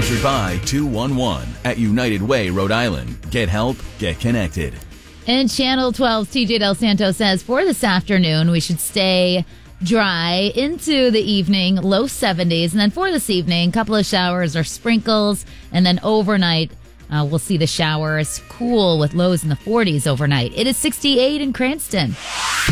Sponsored by 211 at United Way, Rhode Island. Get help, get connected. And Channel 12's TJ Del Santo says for this afternoon, we should stay dry into the evening, low 70s. And then for this evening, a couple of showers or sprinkles. And then overnight, we'll see the showers cool with lows in the 40s overnight. It is 68 in Cranston.